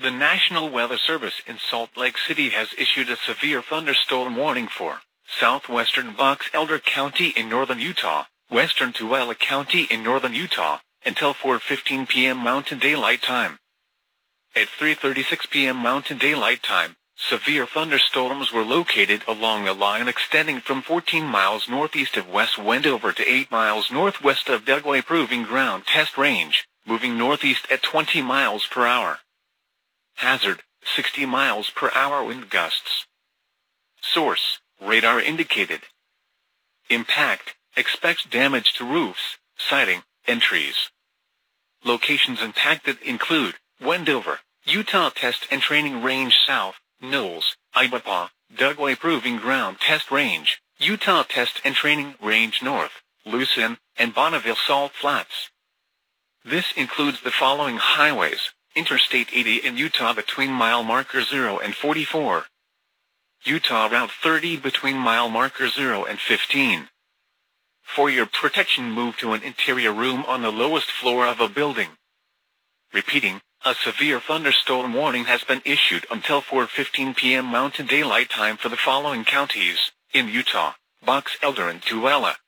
The National Weather Service in Salt Lake City has issued a severe thunderstorm warning for southwestern Box Elder County in northern Utah, western Tooele County in northern Utah, until 4:15 p.m. Mountain Daylight Time. At 3:36 p.m. Mountain Daylight Time, severe thunderstorms were located along a line extending from 14 miles northeast of West Wendover to 8 miles northwest of Dugway Proving Ground Test Range, moving northeast at 20 miles per hour. Hazard, 60 miles per hour wind gusts. Source, radar indicated. Impact, expects damage to roofs, siding, and trees. Locations impacted include Wendover, Utah Test and Training Range South, Knowles, Ibapa, Dugway Proving Ground Test Range, Utah Test and Training Range North, Lucin, and Bonneville Salt Flats. This includes the following highways: Interstate 80 in Utah between mile marker 0 and 44. Utah Route 30 between mile marker 0 and 15. For your protection, move to an interior room on the lowest floor of a building. Repeating, a severe thunderstorm warning has been issued until 4:15 p.m. Mountain Daylight Time for the following counties in Utah: Box Elder and Tooele.